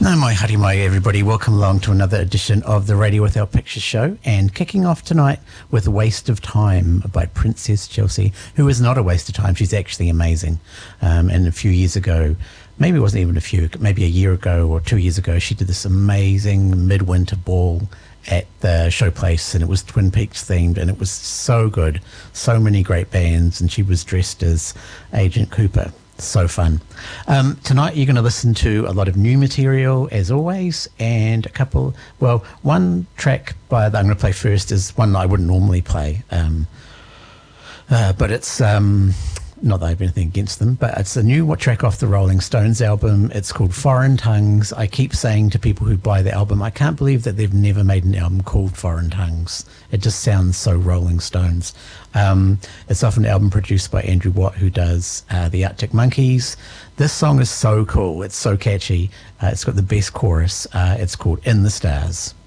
No, mai haere mai, everybody. Welcome along to another edition of the Radio Without Pictures show, and kicking off tonight with Waste of Time by Princess Chelsea, who is not a waste of time. She's actually amazing. And a few years ago, maybe it wasn't even maybe a year ago or 2 years ago, she did this amazing midwinter ball at the Showplace, and it was Twin Peaks themed, and it was so good. So many great bands, and she was dressed as Agent Cooper. So fun. Tonight you're going to listen to a lot of new material, as always, and one track that I'm going to play first is one that I wouldn't normally play, but it's not that I have anything against them, but it's a new track off the Rolling Stones album. It's called Foreign Tongues. I keep saying to people who buy the album, I can't believe that they've never made an album called Foreign Tongues. It just sounds so Rolling Stones. It's off an album produced by Andrew Watt, who does the Arctic Monkeys. This song is so cool. It's so catchy. It's got the best chorus. It's called In the Stars.